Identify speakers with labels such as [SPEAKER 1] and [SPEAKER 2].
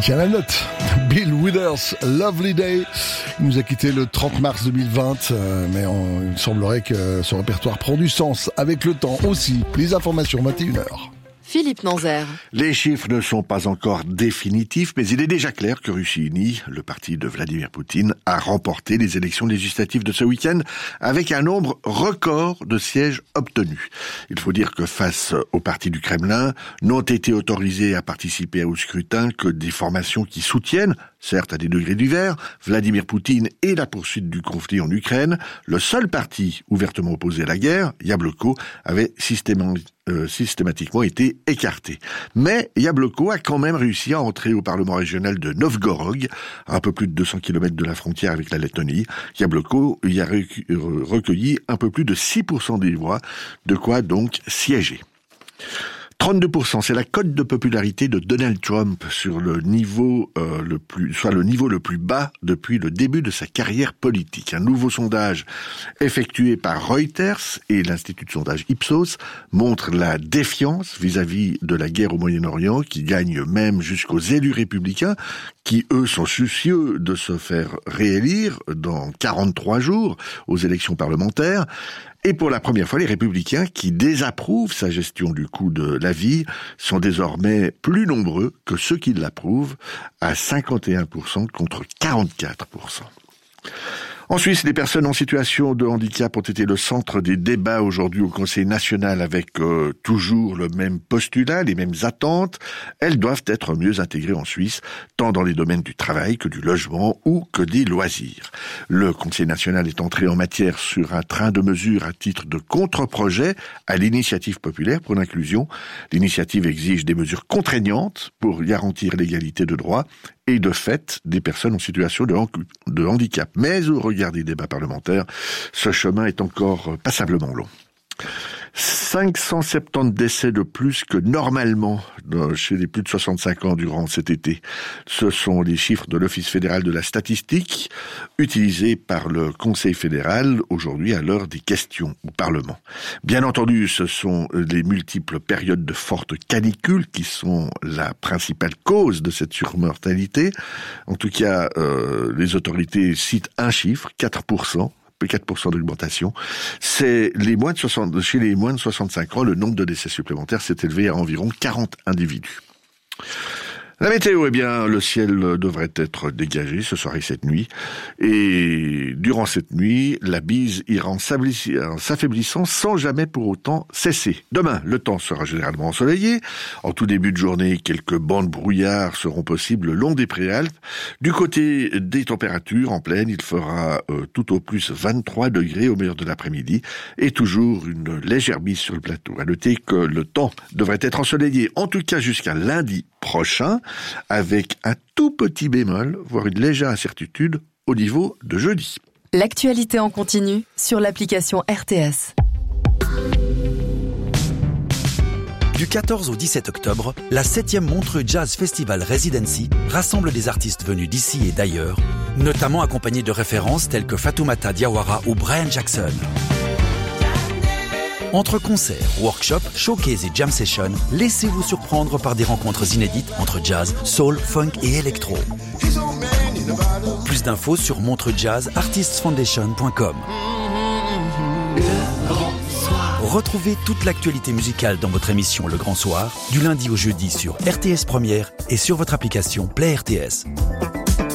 [SPEAKER 1] tient la note. Bill Withers, Lovely Day. Il nous a quitté le 30 mars 2020, mais il semblerait que ce répertoire prend du sens avec le temps aussi. Les informations 21h.
[SPEAKER 2] Philippe Nanzer.
[SPEAKER 3] Les chiffres ne sont pas encore définitifs, mais il est déjà clair que Russie Unie, le parti de Vladimir Poutine, a remporté les élections législatives de ce week-end avec un nombre record de sièges obtenus. Il faut dire que face au parti du Kremlin, n'ont été autorisés à participer au scrutin que des formations qui soutiennent, certes à des degrés divers, Vladimir Poutine et la poursuite du conflit en Ukraine. Le seul parti ouvertement opposé à la guerre, Yabloko, avait systématiquement été écarté. Mais Yabloko a quand même réussi à entrer au Parlement régional de Novgorod, à un peu plus de 200 km de la frontière avec la Lettonie. Yabloko y a recueilli un peu plus de 6% des voix, de quoi donc siéger. 32%, c'est la cote de popularité de Donald Trump sur le niveau le plus bas depuis le début de sa carrière politique. Un nouveau sondage effectué par Reuters et l'Institut de sondage Ipsos montre la défiance vis-à-vis de la guerre au Moyen-Orient qui gagne même jusqu'aux élus républicains qui, eux, sont soucieux de se faire réélire dans 43 jours aux élections parlementaires. Et pour la première fois, les républicains qui désapprouvent sa gestion du coût de la vie sont désormais plus nombreux que ceux qui l'approuvent, à 51% contre 44%. En Suisse, les personnes en situation de handicap ont été le centre des débats aujourd'hui au Conseil national avec toujours le même postulat, les mêmes attentes. Elles doivent être mieux intégrées en Suisse, tant dans les domaines du travail que du logement ou que des loisirs. Le Conseil national est entré en matière sur un train de mesures à titre de contre-projet à l'initiative populaire pour l'inclusion. L'initiative exige des mesures contraignantes pour garantir l'égalité de droits et de fait des personnes en situation de handicap. Mais au regard des débats parlementaires, ce chemin est encore passablement long. 570 décès de plus que normalement chez les plus de 65 ans durant cet été. Ce sont les chiffres de l'Office fédéral de la statistique utilisés par le Conseil fédéral aujourd'hui à l'heure des questions au Parlement. Bien entendu, ce sont les multiples périodes de fortes canicules qui sont la principale cause de cette surmortalité. En tout cas, les autorités citent un chiffre, 4% d'augmentation. C'est chez les moins de 65 ans, le nombre de décès supplémentaires s'est élevé à environ 40 individus. La météo, le ciel devrait être dégagé ce soir et cette nuit. Et durant cette nuit, la bise ira en s'affaiblissant sans jamais pour autant cesser. Demain, le temps sera généralement ensoleillé. En tout début de journée, quelques bancs de brouillard seront possibles le long des préalpes. Du côté des températures, en plaine, il fera tout au plus 23 degrés au meilleur de l'après-midi. Et toujours une légère bise sur le plateau. À noter que le temps devrait être ensoleillé, en tout cas jusqu'à lundi prochain, avec un tout petit bémol, voire une légère incertitude au niveau de jeudi.
[SPEAKER 2] L'actualité en continu sur l'application RTS.
[SPEAKER 4] Du 14 au 17 octobre, la 7e Montreux Jazz Festival Residency rassemble des artistes venus d'ici et d'ailleurs, notamment accompagnés de références telles que Fatoumata Diawara ou Brian Jackson. Entre concerts, workshops, showcases et jam sessions, laissez-vous surprendre par des rencontres inédites entre jazz, soul, funk et électro. Plus d'infos sur montreuxjazzartistsfoundation.com. Retrouvez toute l'actualité musicale dans votre émission Le Grand Soir, du lundi au jeudi sur RTS Première et sur votre application Play RTS.